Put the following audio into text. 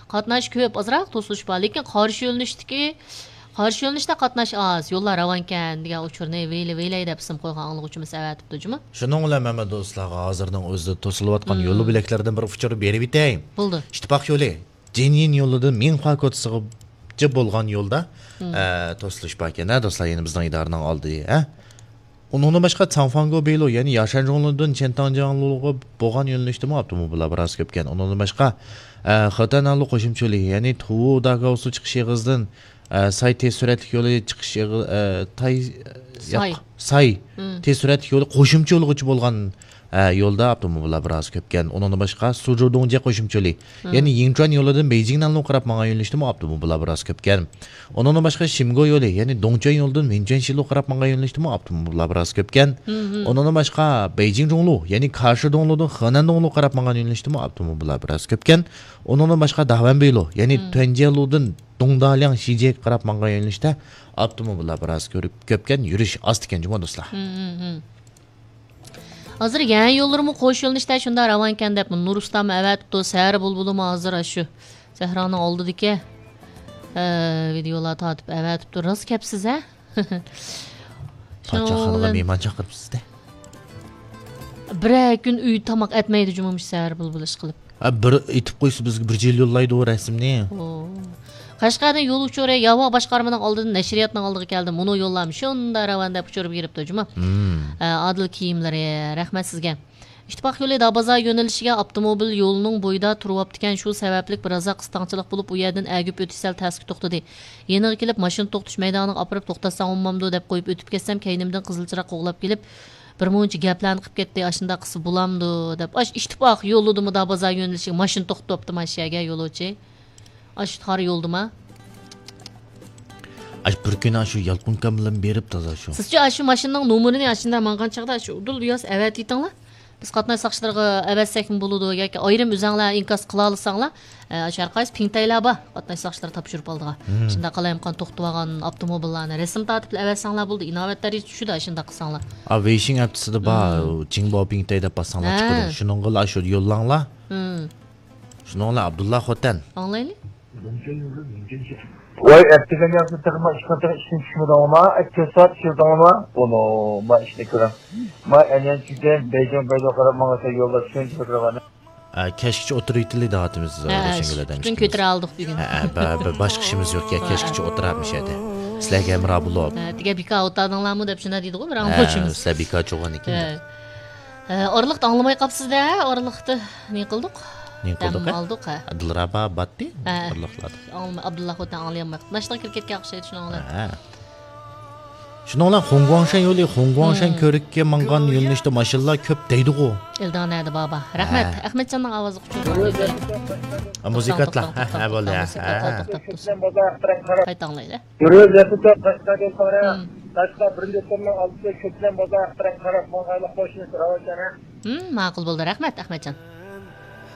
qatnash ko'p, ozroq to'silish bor, lekin qarshi yo'linishda qatnash oz, yo'llar ravonkan degan uchurni veylay deb ism qo'ygan anglag'uvchimiz avatibdi juma. Shuning bilan mana do'stlarga hozirning o'zida to'silayotgan yo'l belaklardan bir uchur berib bitayim. Bo'ldi. İttifoq yo'li Jenin yo'lidan Ming Qo'yqotisiga bo'lgan yo'lda to'silish bor ekan, do'stlar, yana bizning idoraning oldi, Onun başqa Çanfango Beylo, yani Yaşanjonlu'dan Çentanjanlu'ga bo'lgan yo'nalishdimi avtomobillar biroz ko'pkan. Onun başqa Xotananlu qo'shimchalik, ya'ni Tuvudaga suv chiqish yig'izdan Say tez suratli yo'li chiqish Say tez suratli yo'li qo'shimcha yo'lg'ichi bo'lgan yo'lda avtomobillar biroz ko'pkan. Onun başqa Suzhudongja qo'shimchalik, ya'ni Yingchuan yo'lidan Beijingdan qarab bo'lgan yo'nalishdimi avtomobillar biroz ko'pkan. Onun başqa Shimgo yo'li, ya'ni Dongchuan yo'lidan Minjuanshilu qarab bo'lgan yo'nalishdimi avtomobillar biroz ko'pkan. Onun başqa Beijing Zhonglu, ya'ni Kashi Dongludan Henan Donglu qarab bo'lgan yo'nalishdimi avtomobillar biroz ko'pkan. Onun başqa Dahwan Beylo, ya'ni Tuanjialudan Dongdaliang Shije qarab bo'lgan yo'nalishda avtomobillar biroz ko'pkan, yurish oz ekan juma do'stlar. Hazır yan yollarımı qo'sh yo'linishda shunda ravonkan deb Nurustam avatibdi, Sari bulbulum hozir shu Sahrani oldidiki videolar tatib avatibdi. Rost kapsiz a? Podshohlarga mehmon chaqiribsiz-da. Bir kun uy tamoq etmaydi jumamış Sari bulbul ish qilib. Bir etib qo'ysa bizga bir yil yo'llaydi o rasmni. Qashqardan yo'l uchuri Yava boshqarmaning oldidan nashriyatning oldiga keldim. Buni yo'llam shunda ravon deb uchirib yuribdi juma. Adil kiyimlari, rahmat sizga. İttifoq yo'li Dabazor yo'nalishiga avtomobil yo'lining bo'yida turib ekan, shu sababli biroz qisqanchilik bo'lib, u yerdan agib o'tisal tasqi to'xtadi. Yeniga kelib mashina to'xtash maydoniga olib to'xtasam olmamdi deb qo'yib o'tib ketsam, kaynimdan qizilchiroq qo'g'lab kelib, bir muncha gaplarni qilib ketdi, ashunda qilsa bo'lamdi deb. İttifoq yo'lidimi Dabazor yo'nalishiga mashina to'xtatibdi mashiyaga yo'lovchi. Aş tar yolduma. Aş bir gün aşu yalqın bilan berib taza şu. Sizce aşu maşınның numarini aşında mangan çaqda aşu udul yaz evet deytinglar. Biz qatnay saqçılarga əvətsəkmi buludu yoki ayrim özənglər inkas qıla alsanglar, şarqays pingtaylar ba qatnay saqçılar tapşırıb aldığa. Şunda qalayım qan toxtuvagan avtomobillarni resim tatib əvətsanglar buldu. İnovatları düşüdü aşında qısanglar. A Weixin appsida ba Jingbo pingtayda basanglar çıxdı. Şunun qıla aşu yollanlar. Şununla Abdullah Xotan. Anlaylı? Vay ertegen yazdı takıma işkantara işin çıkmadı ama ekesat şuradan ama onu ma işte kuram. Ma enen çıkten Beijing kadar mağasa yolda şön çıkırvanı. Keşkçi oturuytili dağıtımız şengülerden. Bütün kötürü aldık bugün. Başka işimiz yok ya, keşkçi oturarmış edi. Sizlerge emra bulup. Dige bika otadınlar mı dep şuna deydi o bir an koçumuz. Sizler bika çoğun ikin. Orlıqda anlamay qapsız da, orlıqda ne qıldık? Ne qıldık? Aldık ha. Adılraba batdı. Orlıqladı. Abdullah Xotan anlayamay. Naşdan kirketke aqşaydı şunlar. Şunlar Hongguangshan yo'li, Hongguangshan ko'rikka mangan yo'nalishda mashinalar ko'p deydi-ku. Eldan edi baba. Rahmat. Ahmetjonning ovozi quchib. Muzikatlar. Ha bo'ldi. Qaytanglaylar. Yuribdi Toshkentga qora. Toshkent birinchidan oldi ko'pdan bozor qarab qarab mang'aylar qo'shni ravojana. Ma'qul bo'ldi. Rahmat Ahmetjon.